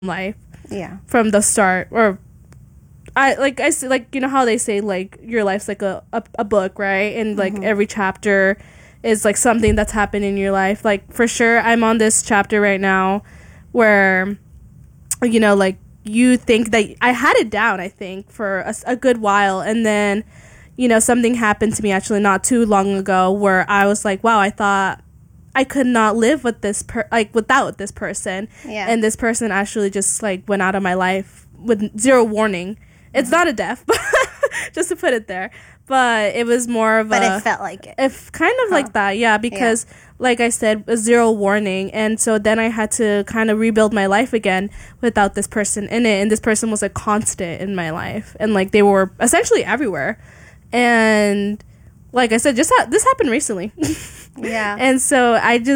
life. Yeah. From the start, or I see, like, you know how they say like your life's like a book, right? And like every chapter is like something that's happened in your life. Like for sure, I'm on this chapter right now where, you know, like you think that I had it down, I think, for a good while, and then, you know, something happened to me actually not too long ago where I was like, wow, I thought I could not live with this without this person. Yeah. And this person actually just like went out of my life with zero warning. It's not a death, just to put it there. But it was more of But it felt like it. If kind of like that, yeah, because like I said, a zero warning. And so then I had to kind of rebuild my life again without this person in it. And this person was a constant in my life. And like they were essentially everywhere. And like I said, this happened recently. Yeah. And so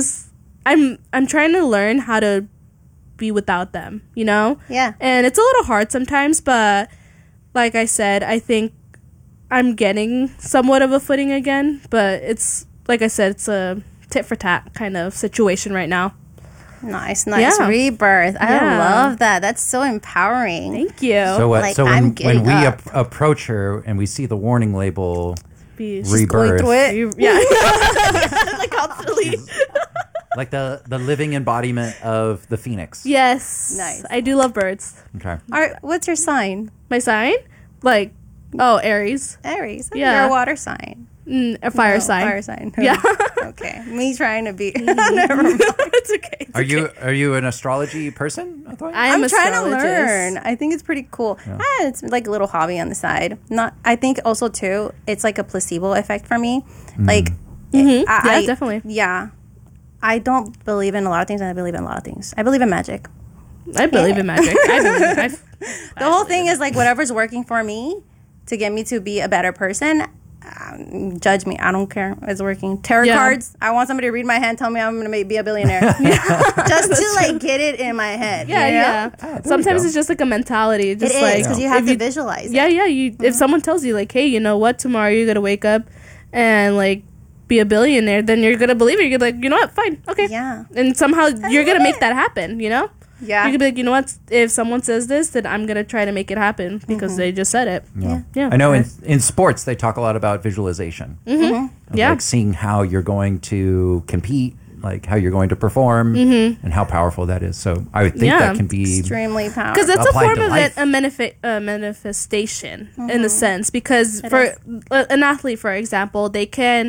I'm trying to learn how to be without them, you know? Yeah. And it's a little hard sometimes, but like I said, I think I'm getting somewhat of a footing again, but it's, like I said, it's a tit for tat kind of situation right now. Nice rebirth. I love that. That's so empowering. Thank you. So what? Like, so I'm when we getting up. approach her and we see the warning label, Be rebirth, yeah. Like constantly. like the living embodiment of the phoenix. Yes. Nice. I do love birds. Okay. All right, what's your sign? My sign? Like, oh, Aries. Aries. Yeah. You're a water sign. A fire No, sign. Fire sign. Yeah. Okay. Me trying to be. Never mind. It's okay. It's okay. Are you an astrology person? I thought. I'm I'm trying to astrologist. learn. I think it's pretty cool. It's like a little hobby on the side. I think also too, it's like a placebo effect for me. Like, Yeah, definitely. Yeah. I don't believe in a lot of things, and I believe in a lot of things. I believe in magic. I believe in magic. I believe The whole thing is like whatever's working for me to get me to be a better person. Judge me. I don't care. It's working. Tarot cards. I want somebody to read my hand, tell me I'm going to be a billionaire. Just to like get it in my head. Yeah, you know? yeah. there Sometimes we go. it's just like a mentality. It Just is like because you have if to visualize it. Yeah, yeah. If someone tells you like, hey, you know what, tomorrow you're gonna wake up and like be a billionaire, then you're gonna believe it. You're gonna be like, you know what, fine, okay. Yeah. And somehow you're gonna make that happen. You know. Yeah. You're gonna be like, you know what? If someone says this, then I'm gonna try to make it happen because they just said it. Yeah. I know in sports they talk a lot about visualization. Of, Yeah. like seeing how you're going to compete, like how you're going to perform, and how powerful that is. So I would think Yeah. that can be Extremely powerful. Because it's a applied form to of life. a manifestation in a sense. Because for an athlete, for example, they can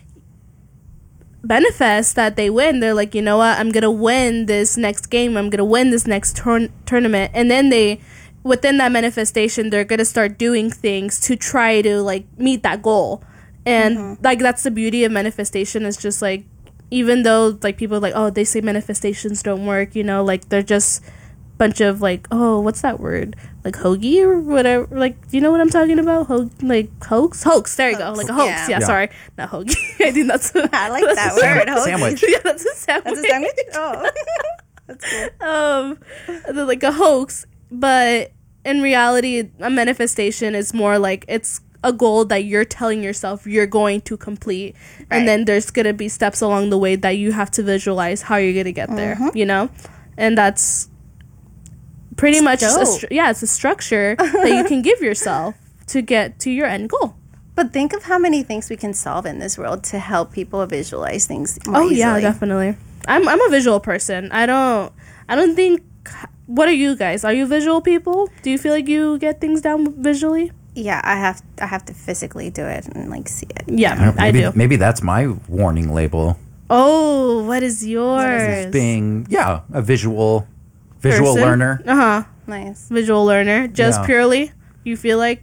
manifest that they win. They're like, you know what, I'm gonna win this next game, I'm gonna win this next tournament, and then they, within that manifestation, they're gonna start doing things to try to like meet that goal. And like that's the beauty of manifestation, is just like, even though like people are like, oh, they say manifestations don't work, you know, like they're just bunch of like, oh, what's that word, like hoagie or whatever, like, do you know what I'm talking about? Hoax, there you go, like a hoax. Yeah. Yeah, sorry, not hoagie. I think that's I like that word. Hoagie. sandwich. yeah, that's a sandwich. That's a sandwich? Oh. That's cool. They're like a hoax, but in reality, a manifestation is more like it's a goal that you're telling yourself you're going to complete, and then there's gonna be steps along the way that you have to visualize how you're gonna get there, you know, and that's pretty much it's a structure that you can give yourself to get to your end goal. But think of how many things we can solve in this world to help people visualize things more Oh yeah, easily. definitely. I'm a visual person. I don't think. What are you guys? Are you visual people? Do you feel like you get things down visually? Yeah, I have to physically do it and like see it. Yeah, I maybe, do. Maybe that's my warning label. Oh, what is yours? Being a visual Person? learner. Nice. Visual learner. Just Yeah. purely. You feel like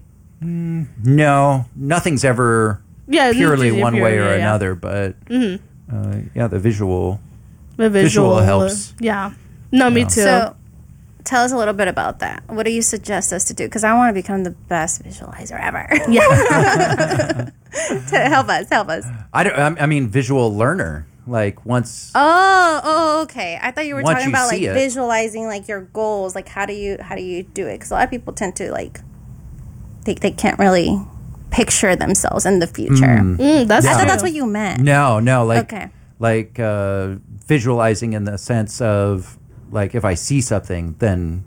No, nothing's ever purely one way or another. But the visual. The Visual helps. Yeah. No, me too. So, tell us a little bit about that. What do you suggest us to do? Because I want to become the best visualizer ever. yeah. help us. I mean, visual learner. Like once. Oh, okay. I thought you were Once talking you about like see it. visualizing like your goals. Like how do you do it? Because a lot of people tend to like they can't really picture themselves in the future. That's I thought true. that's what you meant. No, like Okay. like visualizing in the sense of like if I see something, then